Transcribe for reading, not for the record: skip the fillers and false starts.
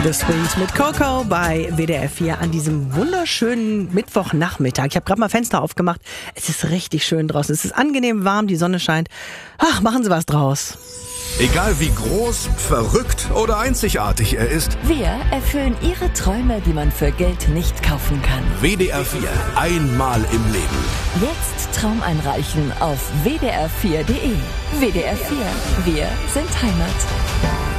The Sweet mit Coco bei WDR 4 an diesem wunderschönen Mittwochnachmittag. Ich habe gerade mal Fenster aufgemacht. Es ist richtig schön draußen. Es ist angenehm warm, die Sonne scheint. Ach, machen Sie was draus. Egal wie groß, verrückt oder einzigartig er ist, Wir erfüllen Ihre Träume, die man für Geld nicht kaufen kann. WDR 4, einmal im Leben. Jetzt Traum einreichen auf wdr4.de. WDR 4, wir sind Heimat.